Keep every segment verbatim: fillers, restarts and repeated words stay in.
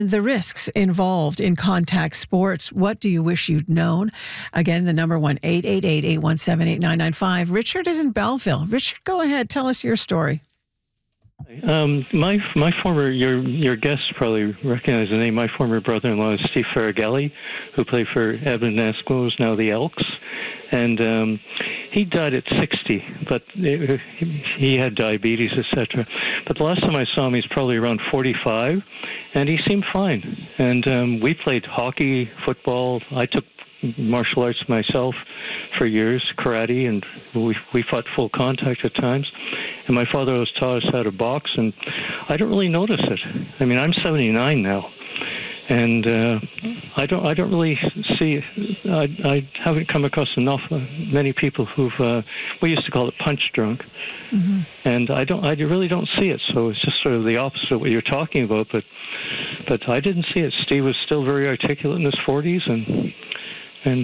The risks involved in contact sports. What do you wish you'd known? Again, the number one, eight eight eight, eight one seven, eight nine nine five. Richard is in Belleville. Richard, go ahead. Tell us your story. Um, my my former, your your guests probably recognize the name. My former brother-in-law is Steve Faragelli, who played for Edmonton Eskimos, now the Elks. And um, he died at sixty, but it, he had diabetes, et cetera. But the last time I saw him, he's probably around forty-five, and he seemed fine. And um, we played hockey, football. I took martial arts myself for years, karate, and we we fought full contact at times. And my father always taught us how to box, and I don't really notice it. I mean, I'm seventy-nine now. And uh, I don't. I don't really see. I, I haven't come across enough uh, many people who've. Uh, we used to call it punch drunk, mm-hmm. and I don't. I really don't see it. So it's just sort of the opposite of what you're talking about. But, but I didn't see it. Steve was still very articulate in his forties, and and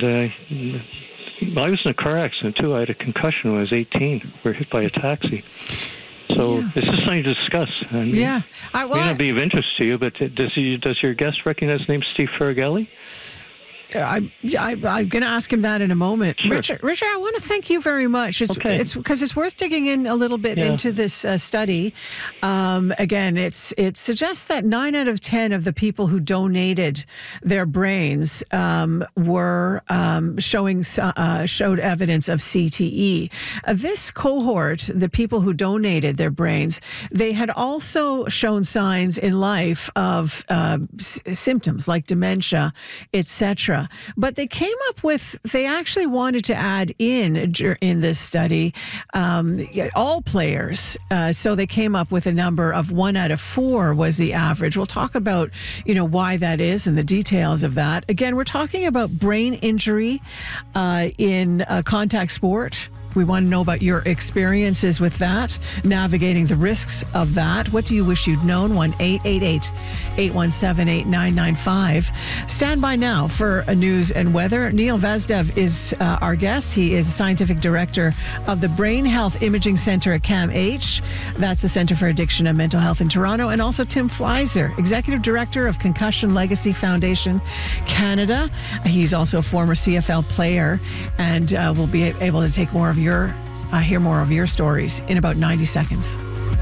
uh, I was in a car accident too. I had a concussion when I was eighteen. We were hit by a taxi. So yeah. It's just something to discuss. I mean, yeah. I, well, it may not be of interest to you, but does he, does your guest recognize the name Steve Faragelli? I, I, I'm going to ask him that in a moment. Sure. Richard, Richard, I want to thank you very much. It's okay. it's because it's worth digging in a little bit yeah. into this uh, study. Um, again, it's it suggests that nine out of ten of the people who donated their brains um, were um, showing uh, showed evidence of C T E. Uh, this cohort, the people who donated their brains, they had also shown signs in life of uh, s- symptoms like dementia, et cetera. But they came up with, they actually wanted to add in, in this study, um, all players. Uh, so they came up with a number of one out of four was the average. We'll talk about, you know, why that is and the details of that. Again, we're talking about brain injury uh, in uh, contact sport. We want to know about your experiences with that, navigating the risks of that. What do you wish you'd known? one eight eight eight, eight one seven, eight nine nine five. Stand by now for a news and weather. Neil Vazdev is uh, our guest. He is scientific director of the Brain Health Imaging Center at CAMH. That's the Center for Addiction and Mental Health in Toronto. And also Tim Fleiser, executive director of Concussion Legacy Foundation Canada. He's also a former C F L player, and uh, we'll be able to take more of your Your, uh, hear more of your stories in about ninety seconds.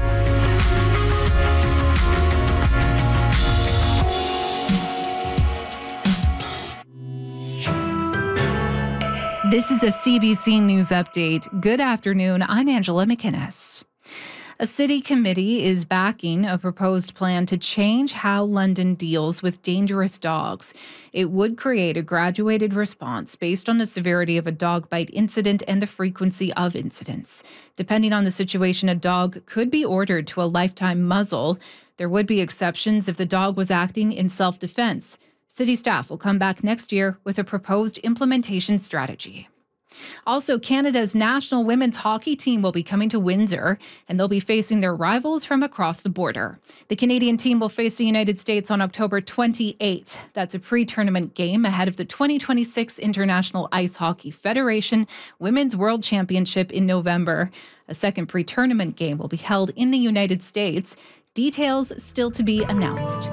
This is a C B C News Update. Good afternoon. I'm Angela McInnes. A city committee is backing a proposed plan to change how London deals with dangerous dogs. It would create a graduated response based on the severity of a dog bite incident and the frequency of incidents. Depending on the situation, a dog could be ordered to a lifetime muzzle. There would be exceptions if the dog was acting in self-defense. City staff will come back next year with a proposed implementation strategy. Also, Canada's national women's hockey team will be coming to Windsor, and they'll be facing their rivals from across the border. The Canadian team will face the United States on October twenty-eighth. That's a pre-tournament game ahead of the twenty twenty-six International Ice Hockey Federation Women's World Championship in November. A second pre-tournament game will be held in the United States. Details still to be announced.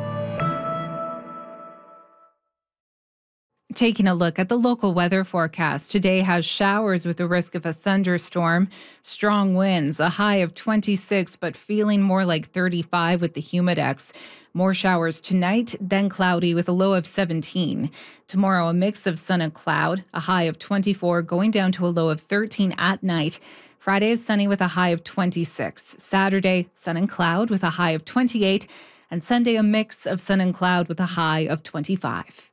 Taking a look at the local weather forecast, today has showers with the risk of a thunderstorm, strong winds, a high of twenty-six, but feeling more like thirty-five with the humidex. More showers tonight, then cloudy with a low of seventeen. Tomorrow, a mix of sun and cloud, a high of twenty-four, going down to a low of thirteen at night. Friday is sunny with a high of twenty-six. Saturday, sun and cloud with a high of twenty-eight. And Sunday, a mix of sun and cloud with a high of twenty-five.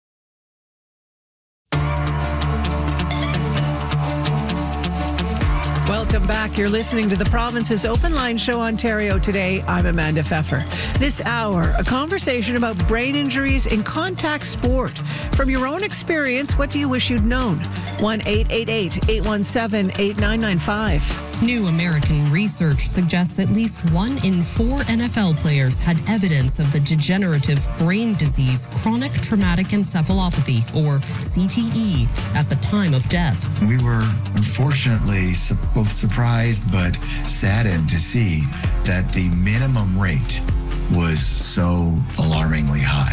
Welcome back. You're listening to the Province's Open Line Show, Ontario. Today, I'm Amanda Pfeffer. This hour, a conversation about brain injuries in contact sport. From your own experience, what do you wish you'd known? one eight eight eight, eight one seven, eight nine nine five. New American research suggests at least one in four N F L players had evidence of the degenerative brain disease chronic traumatic encephalopathy, or C T E, at the time of death. We were unfortunately both surprised but saddened to see that the minimum rate was so alarmingly high.